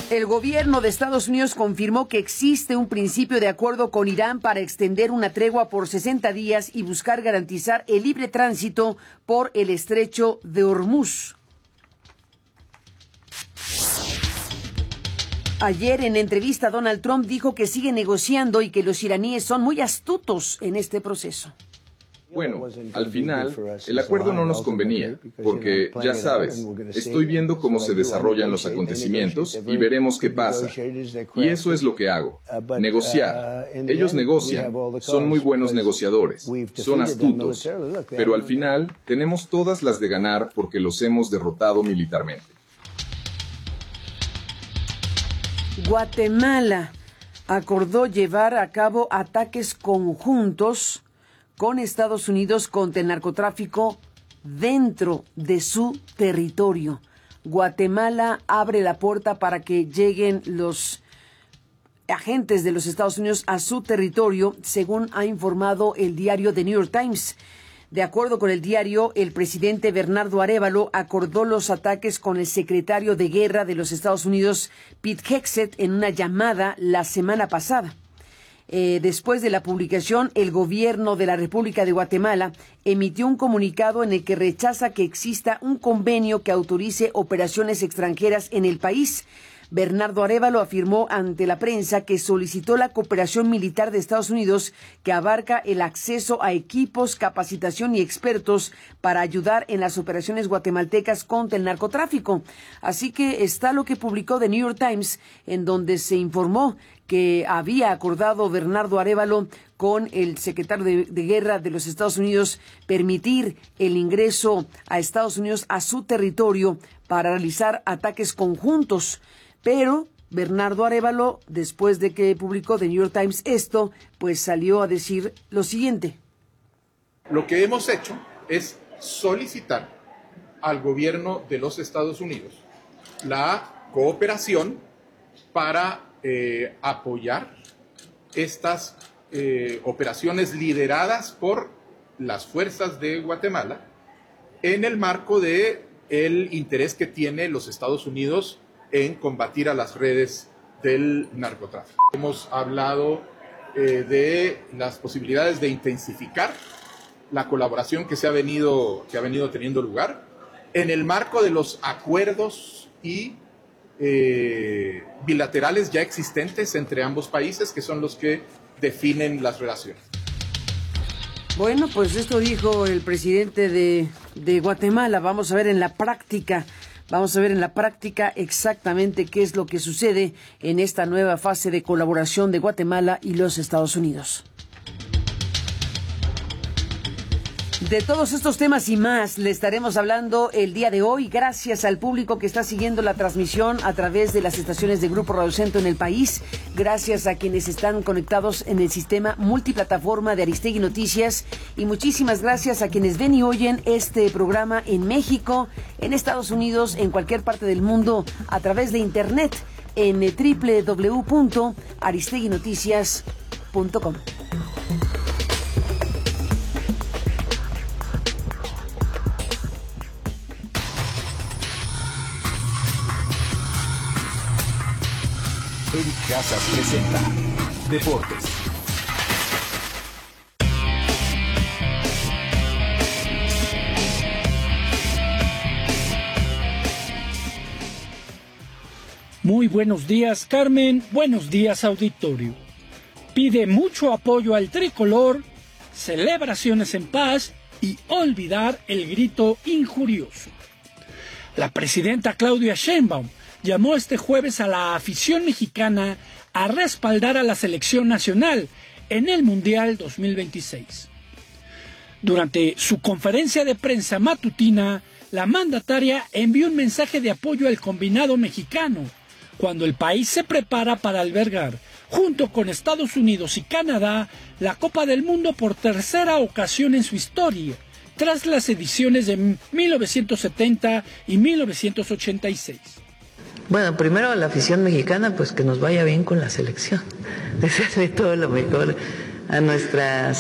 El gobierno de Estados Unidos confirmó que existe un principio de acuerdo con Irán para extender una tregua por 60 días y buscar garantizar el libre tránsito por el estrecho de Hormuz. Ayer, en entrevista, Donald Trump dijo que sigue negociando y que los iraníes son muy astutos en este proceso. Bueno, al final, el acuerdo no nos convenía, porque, ya sabes, estoy viendo cómo se desarrollan los acontecimientos y veremos qué pasa. Y eso es lo que hago, negociar. Ellos negocian, son muy buenos negociadores, son astutos, pero al final tenemos todas las de ganar porque los hemos derrotado militarmente. Guatemala acordó llevar a cabo ataques conjuntos con Estados Unidos contra el narcotráfico dentro de su territorio. Guatemala abre la puerta para que lleguen los agentes de los Estados Unidos a su territorio, según ha informado el diario The New York Times. De acuerdo con el diario, el presidente Bernardo Arévalo acordó los ataques con el secretario de Guerra de los Estados Unidos, Pete Hegseth, en una llamada la semana pasada. Después de la publicación, el gobierno de la República de Guatemala emitió un comunicado en el que rechaza que exista un convenio que autorice operaciones extranjeras en el país. Bernardo Arévalo afirmó ante la prensa que solicitó la cooperación militar de Estados Unidos, que abarca el acceso a equipos, capacitación y expertos para ayudar en las operaciones guatemaltecas contra el narcotráfico. Así que está lo que publicó The New York Times, en donde se informó que había acordado Bernardo Arévalo con el secretario de Guerra de los Estados Unidos permitir el ingreso a Estados Unidos a su territorio para realizar ataques conjuntos. Pero Bernardo Arévalo, después de que publicó The New York Times esto, pues salió a decir lo siguiente. Lo que hemos hecho es solicitar al gobierno de los Estados Unidos la cooperación para apoyar estas operaciones lideradas por las fuerzas de Guatemala en el marco de el interés que tiene los Estados Unidos en combatir a las redes del narcotráfico. Hemos hablado de las posibilidades de intensificar la colaboración que ha venido teniendo lugar en el marco de los acuerdos y bilaterales ya existentes entre ambos países, que son los que definen las relaciones. Bueno, pues esto dijo el presidente de Guatemala. Vamos a ver en la práctica exactamente qué es lo que sucede en esta nueva fase de colaboración de Guatemala y los Estados Unidos. De todos estos temas y más le estaremos hablando el día de hoy, gracias al público que está siguiendo la transmisión a través de las estaciones de Grupo Radio Centro en el país, gracias a quienes están conectados en el sistema multiplataforma de Aristegui Noticias, y muchísimas gracias a quienes ven y oyen este programa en México, en Estados Unidos, en cualquier parte del mundo, a través de internet en www.aristeguinoticias.com. Eric Casas presenta Deportes. Muy buenos días, Carmen. Buenos días, auditorio. Pide mucho apoyo al tricolor, celebraciones en paz y olvidar el grito injurioso. La presidenta Claudia Sheinbaum llamó este jueves a la afición mexicana a respaldar a la selección nacional en el Mundial 2026. Durante su conferencia de prensa matutina, la mandataria envió un mensaje de apoyo al combinado mexicano, cuando el país se prepara para albergar, junto con Estados Unidos y Canadá, la Copa del Mundo por tercera ocasión en su historia, tras las ediciones de 1970 y 1986. Bueno, primero a la afición mexicana, pues que nos vaya bien con la selección. Desearle todo lo mejor a nuestra